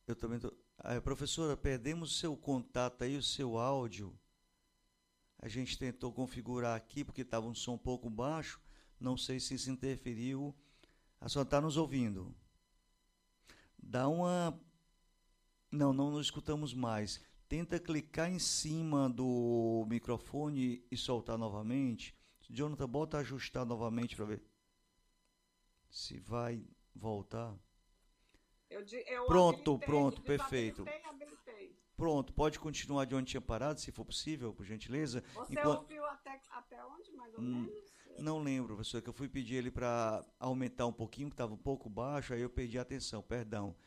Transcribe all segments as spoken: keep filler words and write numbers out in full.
Eu também tô... Ah, professora, perdemos o seu contato aí, o seu áudio. A gente tentou configurar aqui porque estava um som um pouco baixo. Não sei se isso interferiu. A senhora está nos ouvindo? Dá uma... Não, não nos escutamos mais. Tenta clicar em cima do microfone e soltar novamente. Jonathan, bota ajustar novamente para ver se vai voltar. Eu, di- eu Pronto, habilitei, pronto, perfeito. desabilitei e habilitei. Pronto, pode continuar de onde tinha parado, se for possível, por gentileza. Você Enquanto... ouviu até, até onde, mais ou Hum, menos? não lembro, professor, que eu fui pedir ele para aumentar um pouquinho, que estava um pouco baixo, aí eu perdi a atenção, perdão.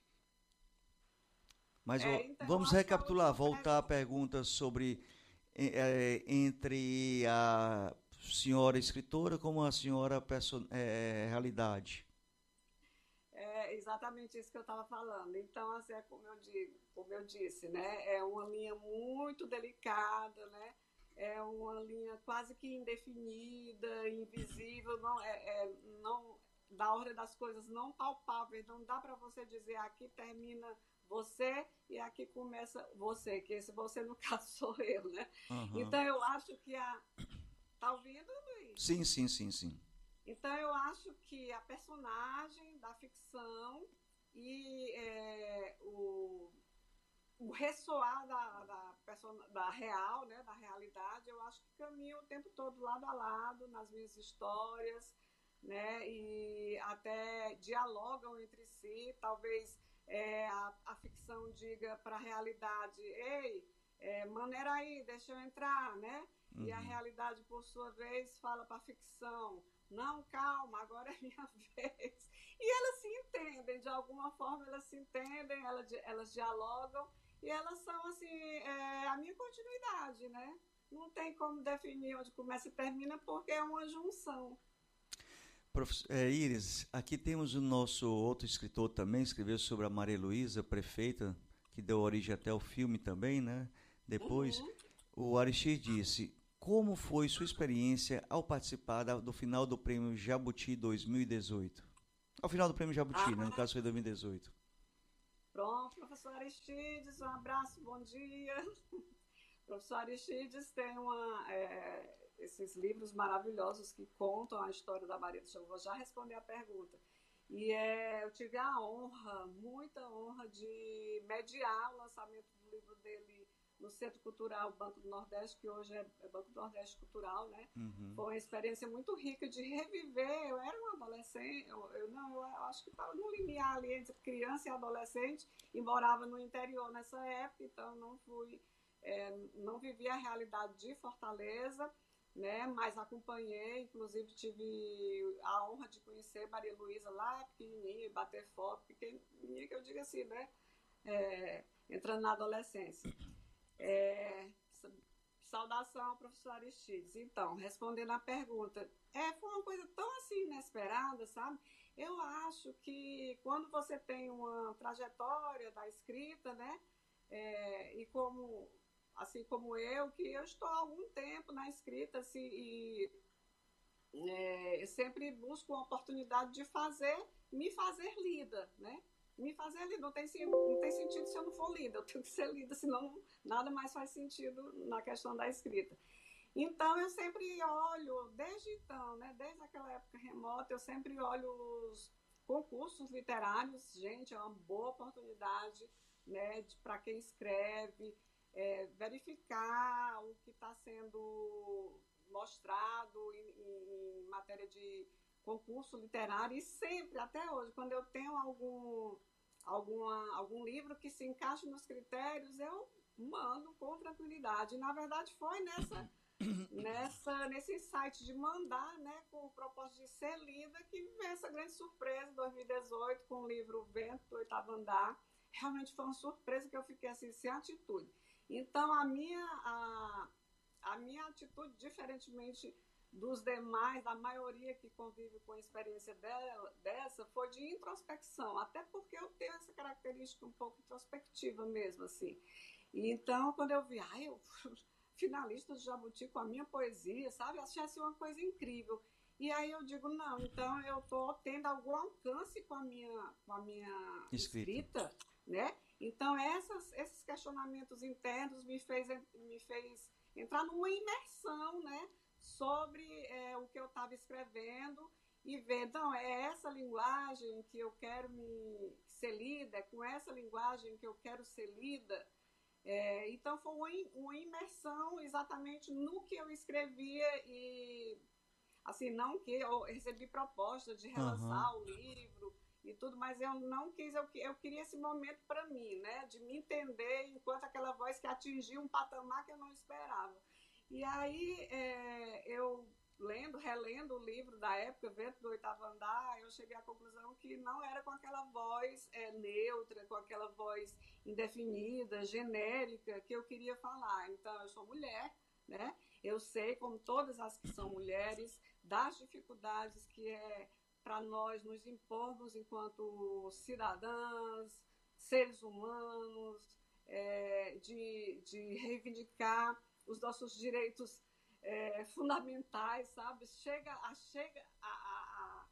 Mas É, ó, então, eu vamos acho que a recapitular, última voltar à pergunta. pergunta sobre eh, entre a senhora escritora como a senhora perso- eh, realidade. É exatamente isso que eu estava falando. Então, assim, é como eu digo, como eu disse, né? É uma linha muito delicada, né? É uma linha quase que indefinida, invisível, não é, é não da ordem das coisas não palpáveis. Não dá para você dizer aqui termina você e aqui começa você, que esse você no caso sou eu, né? Aham. Então eu acho que a tá ouvindo, Luiz? Sim, sim, sim, sim. Então eu acho que a personagem da ficção e é, o, o ressoar da, da, persona, da real, né, da realidade, eu acho que caminham o tempo todo lado a lado nas minhas histórias, né, e até dialogam entre si. Talvez é, a, a ficção diga para a realidade, ei, é, maneira aí, deixa eu entrar, né? E a Uhum. realidade, por sua vez, fala para a ficção, não, calma, agora é minha vez. E elas se entendem, de alguma forma elas se entendem, elas, elas dialogam e elas são, assim, é, a minha continuidade, né? Não tem como definir onde começa e termina porque é uma junção. Prof, é, Iris, aqui temos o nosso outro escritor também, escreveu sobre a Maria Luísa, prefeita, que deu origem até ao filme também, né? Depois, Uhum. o Aristide disse, como foi sua experiência ao participar da, do final do Prêmio Jabuti dois mil e dezoito? Ao final do Prêmio Jabuti, né? No Ah, caso foi dois mil e dezoito. pronto, professor Aristides, um abraço, bom dia. Professor Aristides tem uma, é, esses livros maravilhosos que contam a história da Maria do Chão. Vou já responder a pergunta. E é, eu tive a honra, muita honra, de mediar o lançamento do livro dele no Centro Cultural Banco do Nordeste, que hoje é, é Banco do Nordeste Cultural, né? Uhum. Foi uma experiência muito rica de reviver. Eu era uma adolescente, eu, eu não, eu acho que estava no limiar ali entre criança e adolescente e morava no interior nessa época, então não fui é, não vivi a realidade de Fortaleza, né, mas acompanhei, inclusive tive a honra de conhecer Maria Luísa lá pequenininha, bater foto, pequenininha que eu digo assim, né, é, entrando na adolescência. É, saudação ao professor Aristides. Então, respondendo à pergunta, é, foi uma coisa tão assim inesperada, sabe? Eu acho que quando você tem uma trajetória da escrita, né, é, e como assim como eu, que eu estou há algum tempo na escrita assim, e é, eu sempre busco uma oportunidade de fazer, me fazer lida, né? Me fazer lida. Não tem, não tem sentido se eu não for lida, eu tenho que ser lida, senão nada mais faz sentido na questão da escrita. Então eu sempre olho, desde então, né, desde aquela época remota, eu sempre olho os concursos literários. Gente, é uma boa oportunidade, né, para quem escreve, é, verificar o que está sendo mostrado em, em, em matéria de concurso literário. E sempre, até hoje, quando eu tenho algum, alguma, algum livro que se encaixe nos critérios, eu mando com tranquilidade. E, na verdade, foi nessa nessa, nesse site de mandar, né, com o propósito de ser lida, que veio essa grande surpresa em dois mil e dezoito com o livro Vento do Oitavo Andar. Realmente foi uma surpresa que eu fiquei assim, sem atitude. Então, a minha, a, a minha atitude, diferentemente dos demais, da maioria que convive com a experiência dela, dessa, foi de introspecção, até porque eu tenho essa característica um pouco introspectiva mesmo, assim. E então, quando eu vi, ai, eu finalista do Jabuti com a minha poesia, sabe? Achei assim uma coisa incrível. E aí eu digo, não, então eu estou tendo algum alcance com a minha, com a minha Escrita. escrita, né? Então, essas, esses questionamentos internos me fez, me fez entrar numa imersão, né, sobre é, o que eu estava escrevendo e ver, não, é essa linguagem que eu quero me ser lida, é com essa linguagem que eu quero ser lida. É, então, foi uma, uma imersão exatamente no que eu escrevia e, assim, não que eu recebi proposta de relançar Aham. o livro e tudo, mas eu não quis, eu, eu queria esse momento para mim, né, de me entender enquanto aquela voz que atingiu um patamar que eu não esperava. E aí, é, eu lendo, relendo o livro da época, Vento do Oitavo Andar, eu cheguei à conclusão que não era com aquela voz é, neutra, com aquela voz indefinida, genérica, que eu queria falar. Então, eu sou mulher, né? Eu sei, como todas as que são mulheres, das dificuldades que é para nós nos impormos enquanto cidadãs, seres humanos, é, de, de reivindicar os nossos direitos é, fundamentais, sabe? Chega a, chega a, a, a,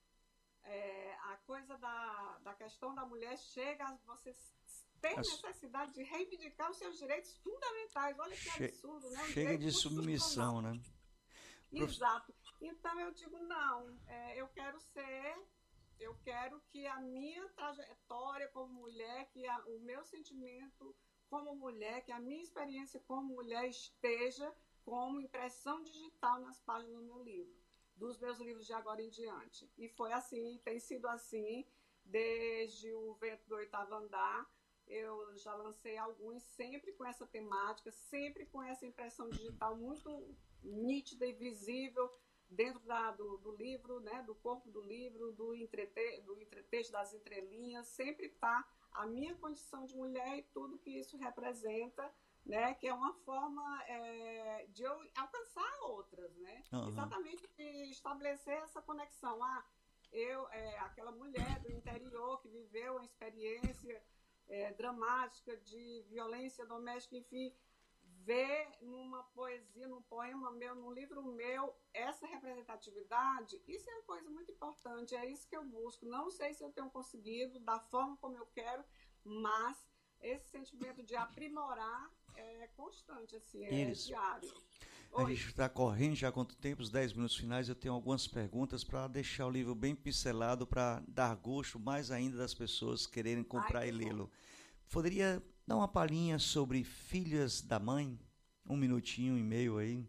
é, a coisa da, da questão da mulher chega a você ter As- necessidade de reivindicar os seus direitos fundamentais. Olha que che- absurdo, né? Um Chega direito de constitucional. submissão, né? Prof- Exato. Então eu digo, não, é, eu quero ser, eu quero que a minha trajetória como mulher, que a, o meu sentimento como mulher, que a minha experiência como mulher esteja como impressão digital nas páginas do meu livro, dos meus livros de agora em diante. E foi assim, tem sido assim, desde o Vento do Oitavo Andar. Eu já lancei alguns sempre com essa temática, sempre com essa impressão digital muito nítida e visível dentro da, do, do livro, né, do corpo do livro, do, entrete, do entretexto das entrelinhas, sempre está a minha condição de mulher e tudo que isso representa, né, que é uma forma é, de eu alcançar outras, né, Aham. exatamente de estabelecer essa conexão. Ah, eu, é, aquela mulher do interior que viveu uma experiência é, dramática de violência doméstica, enfim, ver numa poesia, num poema meu, num livro meu, essa representatividade, isso é uma coisa muito importante, é isso que eu busco. Não sei se eu tenho conseguido da forma como eu quero, mas esse sentimento de aprimorar é constante, assim, é Iris, diário. a Oi. gente está correndo já há quanto tempo? Os dez minutos finais. Eu tenho algumas perguntas para deixar o livro bem pincelado, para dar gosto mais ainda das pessoas quererem Ai, comprar e que bom. lê-lo. Poderia dar uma palhinha sobre Filhas da Mãe? Um minutinho e meio aí.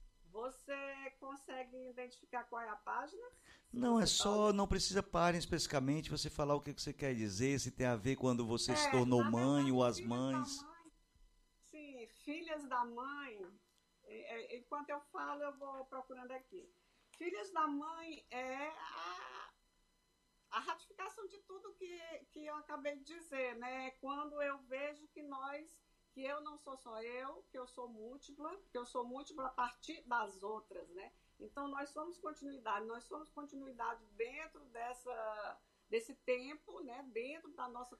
Você consegue identificar qual é a página? Se Não é você está só, olhando. não precisa parar especificamente você falar o que você quer dizer, se tem a ver quando você se É, tornou na mãe verdade, ou as Filhas da mães. Mãe, sim, Filhas da Mãe, é, é, enquanto eu falo, eu vou procurando aqui. Filhas da Mãe é a, a ratificação de tudo que, que eu acabei de dizer, né? Quando eu vejo que nós, que eu não sou só eu, que eu sou múltipla, que eu sou múltipla a partir das outras, né? Então, nós somos continuidade, nós somos continuidade dentro dessa, desse tempo, né? Dentro da nossa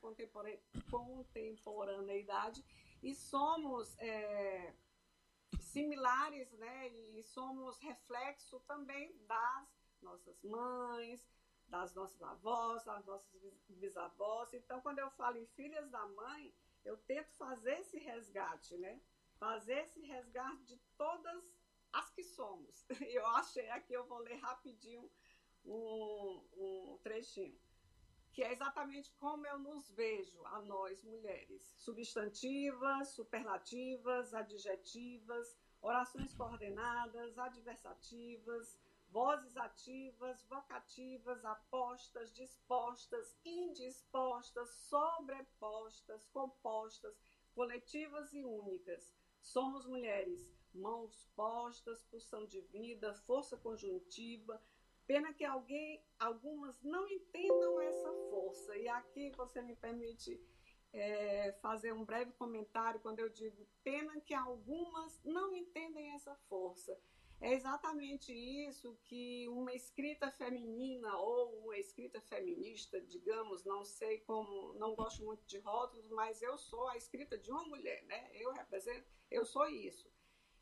contemporaneidade, e somos é, similares, né? E somos reflexo também das nossas mães, das nossas avós, das nossas bisavós. Então, quando eu falo em filhas da mãe, eu tento fazer esse resgate, né? Fazer esse resgate de todas as que somos. Eu achei aqui, eu vou ler rapidinho um, um trechinho, que é exatamente como eu nos vejo, a nós mulheres. Substantivas, superlativas, adjetivas, orações coordenadas, adversativas, vozes ativas, vocativas, apostas, dispostas, indispostas, sobrepostas, compostas, coletivas e únicas. Somos mulheres, mãos postas, pulsão de vida, força conjuntiva. Pena que alguém, algumas não entendam essa força. E aqui você me permite é, fazer um breve comentário quando eu digo pena que algumas não entendem essa força. É exatamente isso que uma escrita feminina ou uma escrita feminista, digamos, não sei como, não gosto muito de rótulos, mas eu sou a escrita de uma mulher, né? Eu represento, eu sou isso.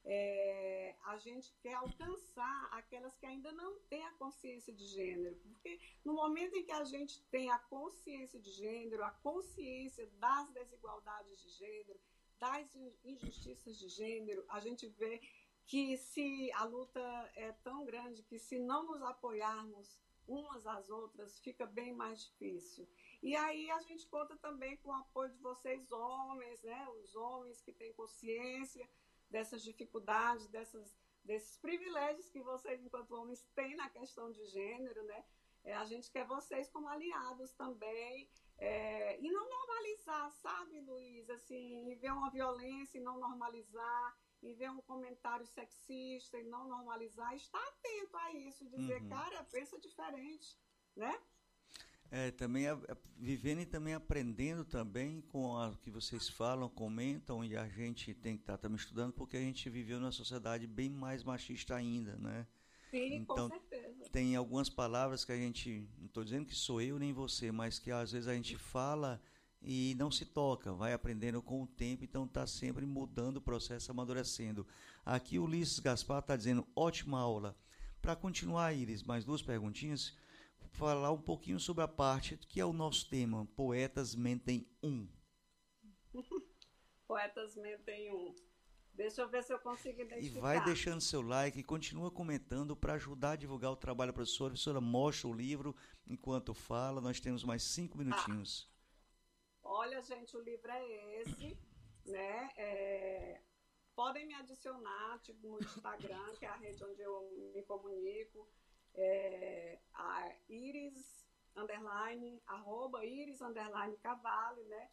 é, a gente quer alcançar aquelas que ainda não têm a consciência de gênero. Porque no momento em que a gente tem a consciência de gênero, a consciência das desigualdades de gênero, das injustiças de gênero, a gente vê que se a luta é tão grande que se não nos apoiarmos umas às outras, fica bem mais difícil. E aí a gente conta também com o apoio de vocês homens, né? Os homens que têm consciência dessas dificuldades, dessas, desses privilégios que vocês, enquanto homens, têm na questão de gênero, né? É, a gente quer vocês como aliados também, é, e não normalizar, sabe, Luiz? Assim, e ver uma violência e não normalizar, e ver um comentário sexista e não normalizar, estar atento a isso, dizer, uhum. cara, pensa diferente, né? É, também a, a, vivendo e também aprendendo também com o que vocês falam, comentam, e a gente tem que estar também estudando, porque a gente viveu numa sociedade bem mais machista ainda, né? Sim, então, com certeza. Tem algumas palavras que a gente, não estou dizendo que sou eu nem você, mas que às vezes a gente fala e não se toca, vai aprendendo com o tempo, então está sempre mudando o processo, amadurecendo. Aqui o Ulisses Gaspar está dizendo, ótima aula. Para continuar, Iris, mais duas perguntinhas, falar um pouquinho sobre a parte que é o nosso tema, Poetas Mentem um. Poetas Mentem um. Deixa eu ver se eu consigo identificar. E vai deixando seu like e continua comentando para ajudar a divulgar o trabalho da professora. A professora mostra o livro enquanto fala, nós temos mais cinco minutinhos. Ah. Olha, gente, o livro é esse, né? É, podem me adicionar, tipo, no Instagram, que é a rede onde eu me comunico, é, a Iris, underline, arroba Iris, underline, Cavalli, né?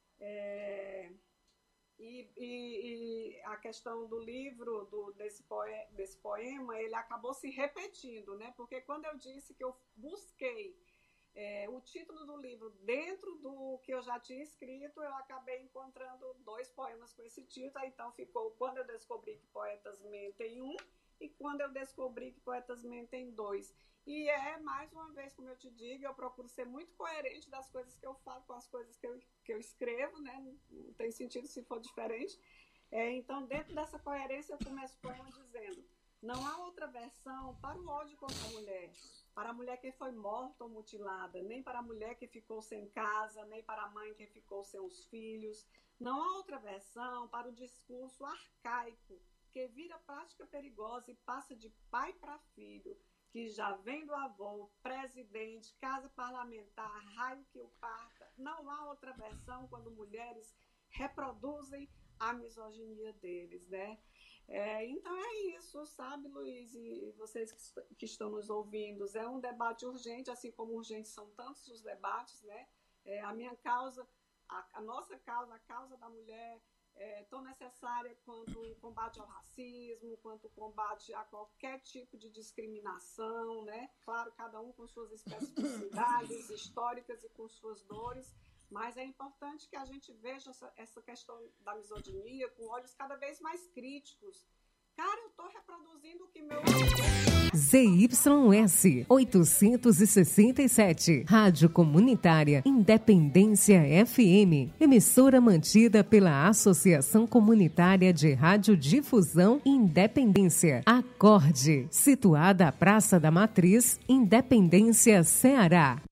É, e, e, e a questão do livro, do, desse, poe, desse poema, ele acabou se repetindo, né? Porque quando eu disse que eu busquei É, o título do livro dentro do que eu já tinha escrito, eu acabei encontrando dois poemas com esse título, então ficou Quando Eu Descobri que Poetas Mentem um e Quando Eu Descobri que Poetas Mentem dois. E é, mais uma vez, como eu te digo, eu procuro ser muito coerente das coisas que eu falo com as coisas que eu, que eu escrevo, né? Não tem sentido se for diferente. É, então, dentro dessa coerência, eu começo o poema dizendo: não há outra versão para o ódio contra a mulher, para a mulher que foi morta ou mutilada, nem para a mulher que ficou sem casa, nem para a mãe que ficou sem os filhos. Não há outra versão para o discurso arcaico, que vira prática perigosa e passa de pai para filho, que já vem do avô, presidente, casa parlamentar, raio que o parta. Não há outra versão quando mulheres reproduzem a misoginia deles, né? É, então é isso, sabe, Luiz, e vocês que, que estão nos ouvindo, é um debate urgente, assim como urgentes são tantos os debates, né? É, a minha causa, a, a nossa causa, a causa da mulher é tão necessária quanto o combate ao racismo, quanto o combate a qualquer tipo de discriminação, né? Claro, cada um com suas especificidades históricas e com suas dores, mas é importante que a gente veja essa, essa questão da misoginia com olhos cada vez mais críticos. Cara, eu estou reproduzindo o que meu... Z Y S oitocentos e sessenta e sete, Rádio Comunitária Independência F M, emissora mantida pela Associação Comunitária de Radiodifusão Independência, Acorde, situada à Praça da Matriz, Independência, Ceará.